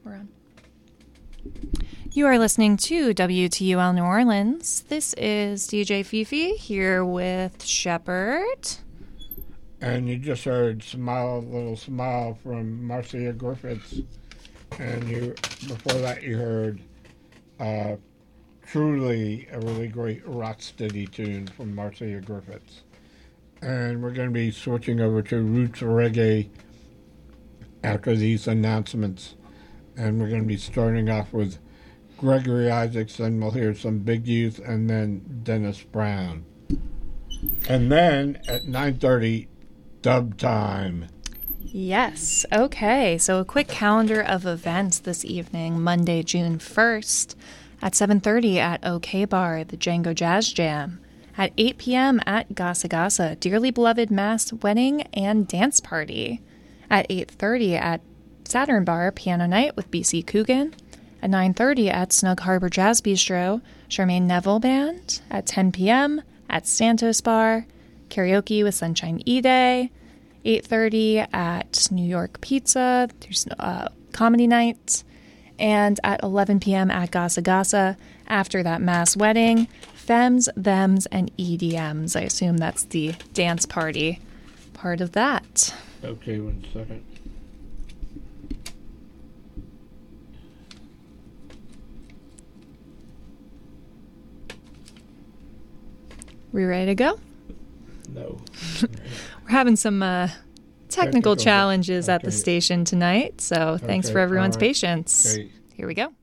We're on. You are listening to WTUL New Orleans. This is DJ Fifi here with Shepard. And you just heard Smile, Little Smile from Marcia Griffiths. And before that you heard truly a really great rocksteady tune from Marcia Griffiths. And we're going to be switching over to Roots Reggae after these announcements. And we're going to be starting off with Gregory Isaacs, then we'll hear some Big Youth, and then Dennis Brown. And then at 9:30, Dub Time. Yes. Okay. So a quick calendar of events this evening, Monday, June 1st at 7:30 at OK Bar, the Django Jazz Jam. At 8 p.m. at Gasa Gasa, Dearly Beloved Mass Wedding and Dance Party. At 8:30 at Saturn Bar, Piano Night with BC Coogan. At 9:30 at Snug Harbor Jazz Bistro, Charmaine Neville Band. At 10 p.m. at Santos Bar, karaoke with Sunshine E-Day. 8:30 at New York Pizza, there's comedy night. And at 11 p.m. at Gasa Gasa, after that mass wedding, Femmes, Thems, and EDMs. I assume that's the dance party part of that. Okay, 1 second. We ready to go? No. We're having some technical challenges at the station tonight, so thanks for everyone's patience. Okay. Here we go.